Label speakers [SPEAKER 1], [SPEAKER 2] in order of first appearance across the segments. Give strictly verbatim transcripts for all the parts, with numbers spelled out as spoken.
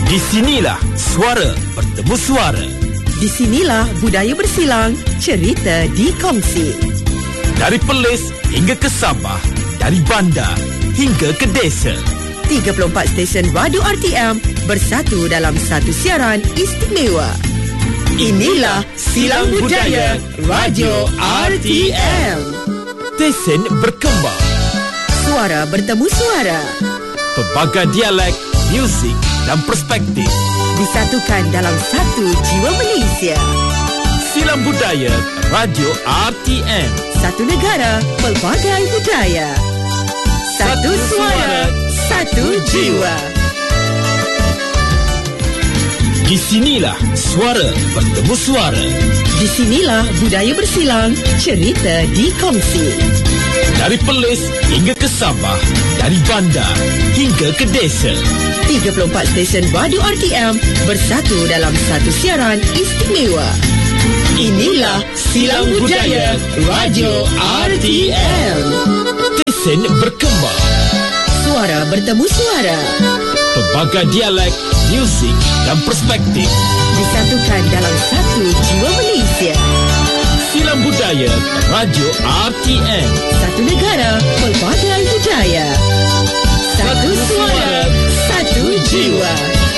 [SPEAKER 1] Di sinilah suara bertemu suara.
[SPEAKER 2] Di sinilah budaya bersilang, cerita dikongsi.
[SPEAKER 1] Dari Perlis hingga ke Sabah, dari bandar hingga ke desa.
[SPEAKER 2] tiga puluh empat stesen radio R T M bersatu dalam satu siaran istimewa. Inilah Silang Budaya Radio R T M.
[SPEAKER 1] Stesen berkembang.
[SPEAKER 2] Suara bertemu suara.
[SPEAKER 1] Pelbagai dialek, muzik dan perspektif
[SPEAKER 2] disatukan dalam satu jiwa Malaysia.
[SPEAKER 1] Silang Budaya Radio R T M.
[SPEAKER 2] Satu negara, pelbagai budaya. Satu suara, satu jiwa.
[SPEAKER 1] Di sinilah suara bertemu suara.
[SPEAKER 2] Di sinilah budaya bersilang, cerita dikongsi.
[SPEAKER 1] Dari Perlis hingga ke Sabah, dari bandar hingga ke desa.
[SPEAKER 2] tiga puluh empat stesen radio R T M bersatu dalam satu siaran istimewa. Inilah Silang Budaya Radio R T M.
[SPEAKER 1] Stesen berkembang.
[SPEAKER 2] Suara bertemu suara.
[SPEAKER 1] Pelbagai dialek, muzik dan perspektif
[SPEAKER 2] disatukan dalam satu jiwa Malaysia.
[SPEAKER 1] Silang Budaya Radio R T M.
[SPEAKER 2] Satu negara, pelbagai budaya. Satu suara, satu jiwa.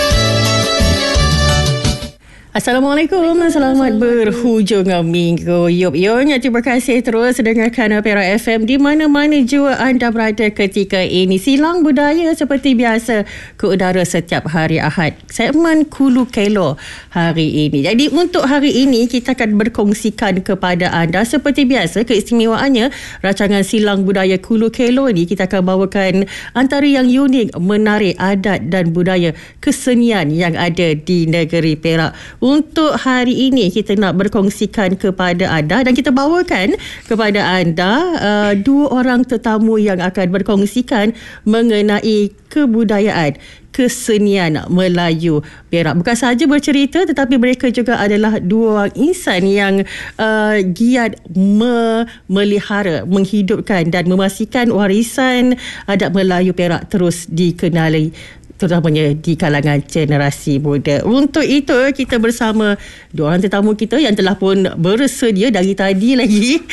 [SPEAKER 2] Assalamualaikum, selamat berhujung minggu. Yup, yup, terima kasih terus dengarkan Perak F M di mana-mana jua anda berada ketika ini. Silang Budaya seperti biasa ke udara setiap hari Ahad. Segmen Kulu Kelo hari ini. Jadi untuk hari ini kita akan berkongsikan kepada anda seperti biasa keistimewaannya rancangan Silang Budaya Kulu Kelo ini kita akan bawakan antara yang unik, menarik adat dan budaya kesenian yang ada di negeri Perak. Untuk hari ini kita nak berkongsikan kepada anda dan kita bawakan kepada anda uh, dua orang tetamu yang akan berkongsikan mengenai kebudayaan kesenian Melayu Perak. Bukan sahaja bercerita tetapi mereka juga adalah dua orang insan yang uh, giat memelihara, menghidupkan dan memastikan warisan adat Melayu Perak terus dikenali, terutamanya di kalangan generasi muda. Untuk itu kita bersama dua orang tetamu kita yang telah pun bersedia dari tadi lagi.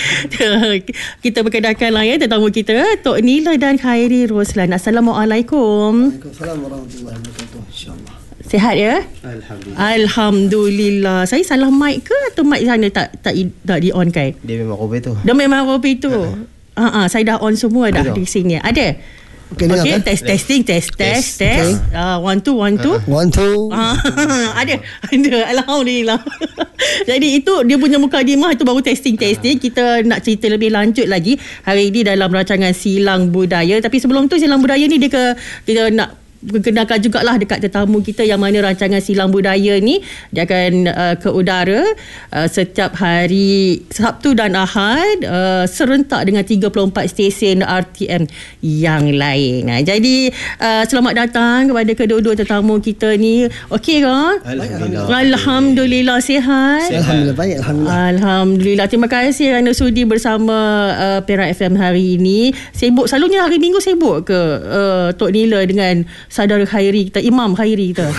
[SPEAKER 2] Kita perkenalkan lah ya tetamu kita, Tok Nila dan Khairi Roslan. Assalamualaikum.
[SPEAKER 3] Waalaikumsalam warahmatullahi wabarakatuh. InsyaAllah.
[SPEAKER 2] Sihat ya?
[SPEAKER 3] Alhamdulillah.
[SPEAKER 2] Alhamdulillah. Saya salah mic ke atau mic sana tak tak, tak di on kan?
[SPEAKER 3] Dia memang kopi tu.
[SPEAKER 2] Dia memang kopi tu. Ha uh-uh, saya dah on semua dah di sini. Ada.
[SPEAKER 3] Okay,
[SPEAKER 2] okay
[SPEAKER 3] kan?
[SPEAKER 2] test, testing, test, test, test.
[SPEAKER 3] Okay.
[SPEAKER 2] Uh, one, two, one, two.
[SPEAKER 3] One, two.
[SPEAKER 2] Uh, ada, ada. Alhamdulillah. Jadi itu dia punya mukadimah itu baru testing, testing. Kita nak cerita lebih lanjut lagi hari ini dalam rancangan Silang Budaya. Tapi sebelum tu Silang Budaya ni dia ke, kita nak perkenalkan jugalah dekat tetamu kita yang mana rancangan Silang Budaya ni dia akan uh, ke udara uh, setiap hari Sabtu dan Ahad uh, serentak dengan tiga puluh empat stesen R T M yang lain. Nah, jadi uh, selamat datang kepada kedua-dua tetamu kita ni. Okey ke?
[SPEAKER 3] Alhamdulillah.
[SPEAKER 2] Alhamdulillah sihat.
[SPEAKER 3] Alhamdulillah baik. Alhamdulillah.
[SPEAKER 2] Alhamdulillah. Terima kasih kerana sudi bersama uh, Perak F M hari ini. Sibuk selalunya hari Minggu sibuk ke uh, Tok Nila dengan saudara Khairi kita, Imam Khairi kita?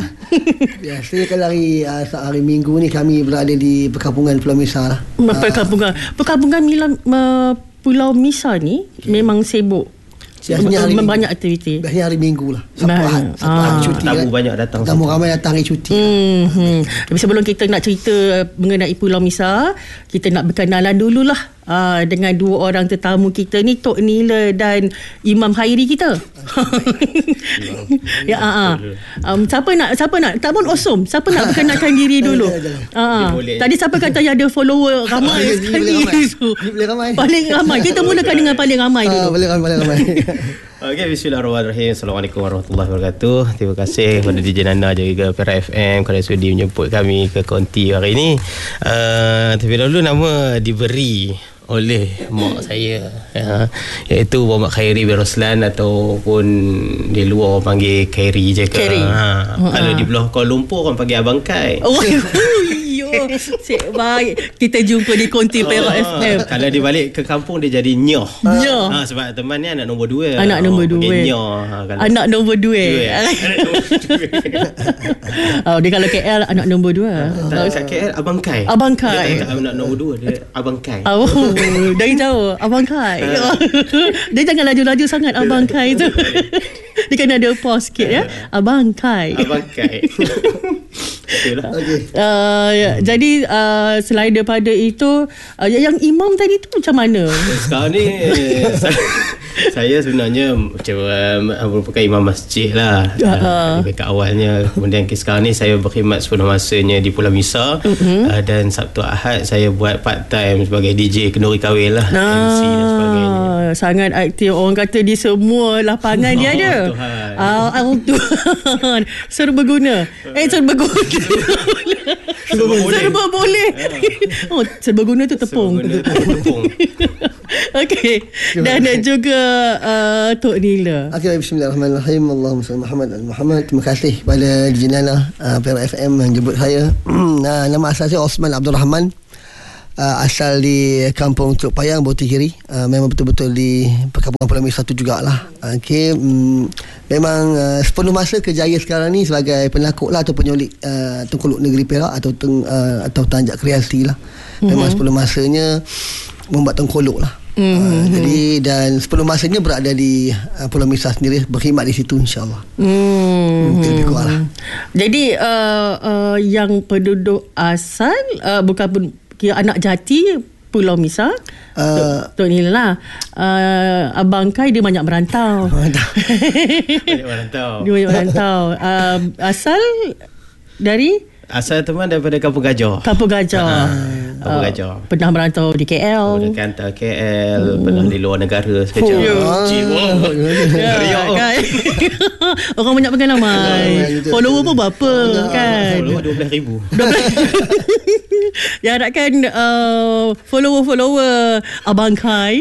[SPEAKER 3] Biasanya kalau hari uh, hari Minggu ni kami berada di perkampungan Pulau Misar lah.
[SPEAKER 2] Perkampungan Perkampungan Mila, uh, Pulau Misar ni okay. memang sibuk.
[SPEAKER 3] Biasanya hari
[SPEAKER 2] banyak aktiviti.
[SPEAKER 3] Biasanya hari Minggu lah. Sabtu Ahad. Sabtu
[SPEAKER 2] ah.
[SPEAKER 3] Ahad cuti.
[SPEAKER 4] Tamu
[SPEAKER 3] kan?
[SPEAKER 4] banyak datang.
[SPEAKER 3] Tamu ramai datang hari cuti.
[SPEAKER 2] Hmm, hmm. Tapi sebelum kita nak cerita mengenai Pulau Misar, kita nak berkenalan dululah. Uh, dengan dua orang tetamu kita ni, Tok Nila dan Imam Khairi kita. Ya, uh, uh. Um, siapa nak siapa nak tak pun osum. Siapa nak perkenalkan diri dulu? Uh, tadi siapa kata yang ada follower ramai sekali tu?
[SPEAKER 3] Boleh ramai.
[SPEAKER 2] Paling ramai. Kita mulakan dengan paling ramai dulu.
[SPEAKER 3] Boleh ramai, boleh ramai.
[SPEAKER 4] Okey, bismillahirrahmanirrahim. Assalamualaikum warahmatullahi wabarakatuh. Terima kasih kepada D J Nana dan juga Perak F M kerana sudi menjemput kami ke konti hari ini. Uh, tapi dahulu nama diberi oleh mak saya, ya, iaitu Muhammad Khairi bin Roslan ataupun di luar orang panggil Khairi je ke.
[SPEAKER 2] Khairi.
[SPEAKER 4] Ha. Uh-huh. Kalau di belah Kuala Lumpur orang panggil Abang Kai.
[SPEAKER 2] Oh, yo. Cik baik. Kita jumpa di Konti Perak F M.
[SPEAKER 4] Kalau dia balik ke kampung dia jadi nyoh.
[SPEAKER 2] Nyoh.
[SPEAKER 4] Ha, sebab teman ni anak nombor dua.
[SPEAKER 2] Anak nombor dua.
[SPEAKER 4] Nyoh. Ha, kalau
[SPEAKER 2] Anak nombor dua.
[SPEAKER 4] dua. Anak nombor dua.
[SPEAKER 2] Oh, dia kalau K L anak nombor dua.
[SPEAKER 4] Tak, kat K L Abang Kai.
[SPEAKER 2] Abang Kai.
[SPEAKER 4] Dia tak anak nombor dua, dia Abang Kai.
[SPEAKER 2] Oh, dari jauh Abang Kai. Dia jangan laju-laju sangat Abang Kai tu. Dia kena ada pause sikit ya. Abang Kai.
[SPEAKER 4] Abang Kai. Itulah.
[SPEAKER 3] Okey.
[SPEAKER 2] Uh, ya, jadi uh, selain daripada itu, uh, yang imam tadi tu macam mana?
[SPEAKER 4] Sekarang ni saya, saya sebenarnya macam uh, merupakan imam masjid lah.
[SPEAKER 2] Uh-huh.
[SPEAKER 4] Uh, dekat awalnya. Kemudian sekarang ni saya berkhidmat sepenuh masanya di Pulau Misar. Uh-huh. uh, Dan Sabtu Ahad saya buat part time sebagai D J kenduri kahwin lah.
[SPEAKER 2] Nah,
[SPEAKER 4] M C dan sebagainya.
[SPEAKER 2] Sangat aktif. Orang kata di semua lapangan dia ada.
[SPEAKER 4] Oh, Tuhan.
[SPEAKER 2] Ah, oh, Tuhan. Serbaguna. Eh, serbaguna.
[SPEAKER 4] Serba boleh.
[SPEAKER 2] Serba boleh. Oh, serbaguna tu tepung.
[SPEAKER 4] Serba guna tepung.
[SPEAKER 2] Okey. Dan juga uh, Tok Nila.
[SPEAKER 3] Okey, bismillahirrahmanirrahim. Allahumma salli Muhammad al Muhammad. Terima kasih kepada Jinana uh, Perak F M yang jemput saya. uh, nama asal saya Osman Abdul Rahman. Uh, asal di kampung Teluk Payang, Boti Kiri. Uh, memang betul-betul di perkampungan Pulau Misar tu jugalah. Okey, um, memang uh, sepenuh masa kerjaya sekarang ni sebagai penakut lah atau penyulik uh, Tengkuluk Negeri Perak atau teng, uh, atau tanjak kreasi lah. Memang mm-hmm. sepenuh masanya membuat tengkuluk lah. Mm-hmm. Uh, jadi dan sepenuh masanya berada di uh, Pulau Misar sendiri, berkhidmat di situ insya-Allah. Hmm. Lebih kurang lah.
[SPEAKER 2] Jadi uh, uh, yang penduduk asal uh, bukan pun kira anak jati Pulau Misar. Uh, Tok Nila lah. Uh, Abang Kai dia banyak merantau.
[SPEAKER 4] Banyak merantau.
[SPEAKER 2] Dia banyak merantau. Uh, asal dari?
[SPEAKER 4] Asal teman daripada Kampung Gajah.
[SPEAKER 2] Kampung Gajah.
[SPEAKER 4] Kampung Gajah.
[SPEAKER 2] Uh, pernah merantau di K L.
[SPEAKER 4] Pernah kantor K L, hmm. pernah di luar negara sekejap.
[SPEAKER 2] Oh.
[SPEAKER 4] Jiwa.
[SPEAKER 2] Ya, kan? Orang banyak pengalaman. Follower pun berapa kan?
[SPEAKER 4] Follower dua belas ribu.
[SPEAKER 2] dua belas Ya, harapkan uh, follower-follower Abang Kai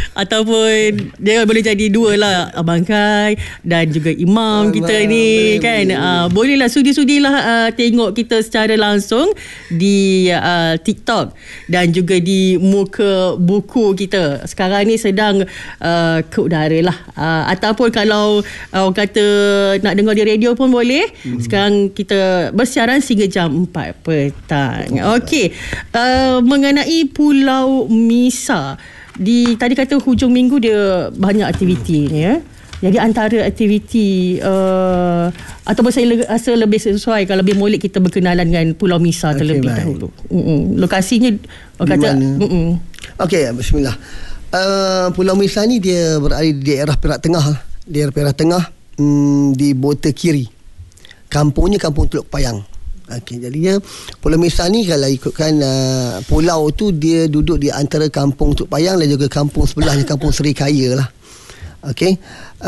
[SPEAKER 2] ataupun dia boleh jadi dua lah, Abang Kai dan juga imam kita ni kan. Uh, bolehlah sudi-sudilah uh, tengok kita secara langsung di uh, TikTok dan juga di muka buku kita. Sekarang ni sedang uh, ke udara lah. Uh, ataupun kalau uh, orang kata nak dengar di radio pun boleh. Hmm. Sekarang kita bersiaran sehingga jam empat petang. Okey. Uh, mengenai Pulau Misar, di tadi kata hujung minggu dia banyak aktiviti ni ya. Jadi antara aktiviti uh, ataupun saya rasa lebih sesuai kalau lebih molek kita berkenalan dengan Pulau Misar okay, terlebih baik. dahulu. Mm-mm. Lokasinya orang kata
[SPEAKER 3] okey, bismillah. Uh, Pulau Misar ni dia berada di daerah Perak Tengah, daerah Perak Tengah mm, di Bota Kiri. Kampungnya Kampung Teluk Payang. Okey, jadinya Pulau Misar ni kalau ikutkan uh, pulau tu dia duduk di antara Kampung Teluk Payang dan juga kampung sebelahnya Kampung Serikaya lah. Okey,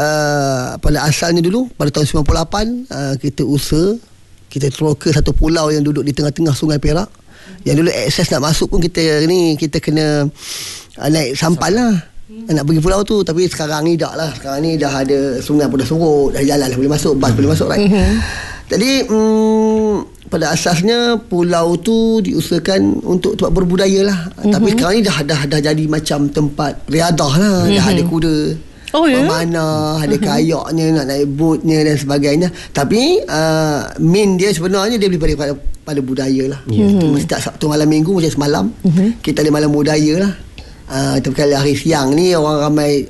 [SPEAKER 3] uh, pada asalnya dulu pada tahun sembilan puluh lapan uh, kita usaha kita teroka satu pulau yang duduk di tengah-tengah Sungai Perak. Yang dulu akses nak masuk pun kita ni kita kena uh, naik sampan lah nak pergi pulau tu, tapi sekarang ni dah lah. Sekarang ni dah ada sungai pun dah surut, dah jalan dah boleh masuk, bas boleh masuk right. Mm-hmm. Jadi mm, pada asasnya pulau tu diusahakan untuk tempat berbudaya lah. Mm-hmm. Tapi sekarang ni dah dah dah jadi macam tempat riadah lah. Mm-hmm. Dah ada kuda. Oh ya. Memanah, ada kayaknya, nak naik boatnya dan sebagainya. Tapi uh, main dia sebenarnya dia lebih pada pada budaya lah. Mm-hmm. Setiap Sabtu malam Minggu macam semalam mm-hmm. kita ada malam budaya lah. Uh, tapi kali hari siang ni orang ramai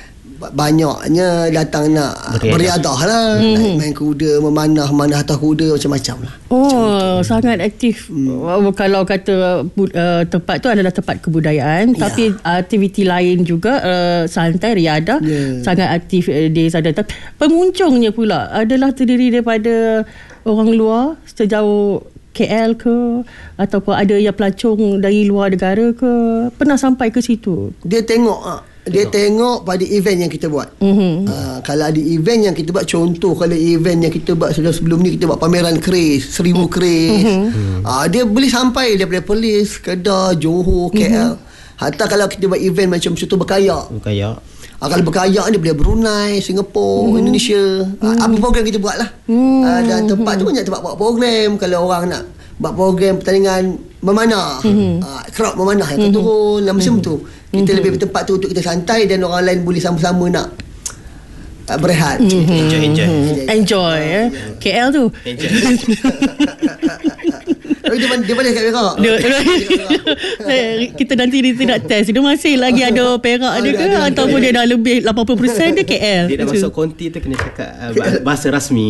[SPEAKER 3] banyaknya datang nak beriadah lah, mm-hmm. naik main kuda, memanah, memanah atas kuda, macam-macam lah.
[SPEAKER 2] Oh,
[SPEAKER 3] macam
[SPEAKER 2] sangat aktif. Hmm. Kalau kata uh, tempat tu adalah tempat kebudayaan, yeah. tapi aktiviti lain juga uh, santai, riadah, yeah. sangat aktif uh, di sana. Pengunjungnya pula adalah terdiri daripada orang luar sejauh K L ke ataupun ada yang pelancong dari luar negara ke, pernah sampai ke situ?
[SPEAKER 3] Dia tengok dia tengok pada event yang kita buat. Mm-hmm. Uh, kalau ada event yang kita buat, contoh kalau event yang kita buat sebelum ni kita buat pameran keris, seribu keris. Mm-hmm. Uh, dia boleh sampai daripada Perlis, Kedah, Johor, K L. Mm-hmm. Hatta kalau kita buat event macam contoh berkayak.
[SPEAKER 4] Berkayak.
[SPEAKER 3] Ha, kalau berkaya dia boleh Brunei, Singapura, hmm. Indonesia. Ha, apa program kita buat lah. Hmm. Ha, dan tempat tu banyak tempat buat program. Kalau orang nak buat program pertandingan memanah, hmm. ha, crowd memanah yang akan hmm. turun dan macam hmm. tu. Kita hmm. lebih tempat tu untuk kita santai dan orang lain boleh sama-sama nak uh, berehat.
[SPEAKER 2] Hmm.
[SPEAKER 4] Enjoy, enjoy.
[SPEAKER 2] Enjoy, enjoy eh. K L tu.
[SPEAKER 4] Enjoy.
[SPEAKER 3] Tapi dia, dia boleh kat Perak.
[SPEAKER 2] Dia, kita nanti dia nak test. Dia masih lagi ada Perak ada ke? Ataupun dia dah lebih lapan puluh peratus dia K L.
[SPEAKER 4] Dia dah masuk konti tu kena cakap uh, bahasa rasmi.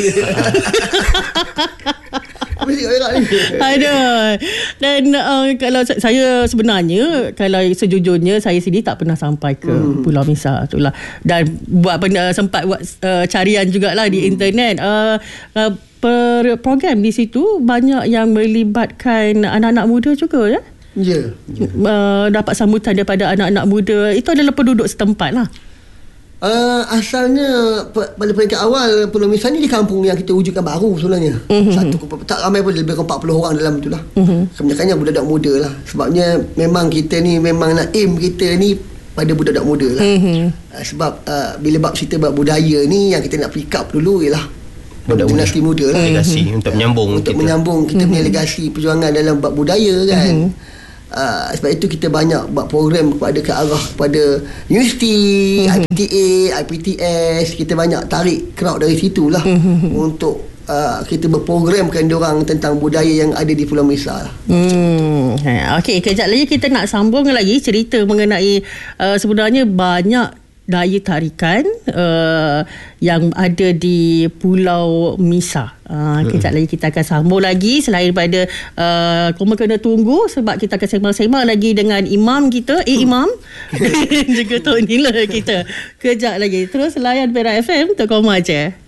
[SPEAKER 2] Aduh. Dan uh, kalau saya sebenarnya, kalau sejujurnya saya sendiri tak pernah sampai ke hmm. Pulau Misar tu lah. Dan buat benda, sempat buat uh, carian jugalah di hmm. internet. Uh, uh, per program di situ banyak yang melibatkan anak-anak muda juga ya.
[SPEAKER 3] Ya. Yeah.
[SPEAKER 2] Uh, dapat sambutan daripada anak-anak muda. Itu adalah penduduk setempat lah.
[SPEAKER 3] Uh, asalnya pada peringkat awal Pulau Misar ni di kampung yang kita wujudkan baru sebenarnya. Uh-huh. Satu tak ramai pun, lebih kurang empat puluh orang dalam tu lah. Uh-huh. Kebanyakannya budak-budak muda lah. Sebabnya memang kita ni memang nak aim kita ni pada budak-budak muda lah. Uh-huh. Uh, sebab uh, bila bab cerita bab budaya ni yang kita nak pick up dulu ialah generasi muda lah.
[SPEAKER 4] Legasi uh-huh. untuk menyambung
[SPEAKER 3] untuk
[SPEAKER 4] kita.
[SPEAKER 3] menyambung kita uh-huh. punya legasi perjuangan dalam bab budaya kan. Uh-huh. Uh, sebab itu kita banyak buat program kepada ke arah kepada universiti, mm-hmm. I P T A, I P T S. Kita banyak tarik crowd dari situlah mm-hmm. untuk uh, kita berprogramkan diorang tentang budaya yang ada di Pulau Misar.
[SPEAKER 2] Hmm. Okey, kejap lagi kita nak sambung lagi cerita mengenai uh, sebenarnya banyak daya tarikan uh, yang ada di Pulau Misar. Uh, kejap lagi kita akan sambung lagi. Selain daripada uh, korang kena tunggu sebab kita akan sembang-sembang lagi dengan imam kita, eh imam juga Tony lah kita. Kejap lagi terus layan Perak F M untuk koma je.